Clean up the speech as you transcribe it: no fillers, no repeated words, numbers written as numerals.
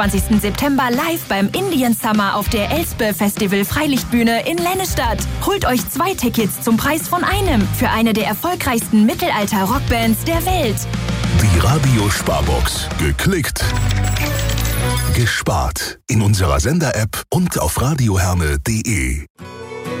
20. September live beim Indian Summer auf der Elspe Festival Freilichtbühne in Lennestadt. Holt euch 2 Tickets zum Preis von einem für eine der erfolgreichsten Mittelalter-Rockbands der Welt. Die Radio-Sparbox. Geklickt, gespart. In unserer Sender-App und auf radioherne.de.